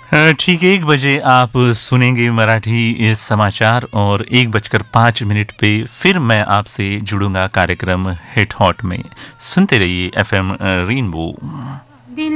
ठीक 1 बजे आप सुनेंगे मराठी समाचार और 1:05 पे फिर मैं आपसे जुड़ूंगा कार्यक्रम हिट हॉट में। सुनते रहिए एफएम रेनबो।